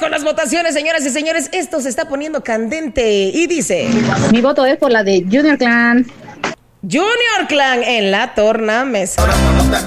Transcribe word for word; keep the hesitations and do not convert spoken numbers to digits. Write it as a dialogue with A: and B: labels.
A: con las votaciones, señoras y señores. Esto se está poniendo candente y dice...
B: Mi voto es por la de Junior Clan.
A: Junior Clan en la tornamesa.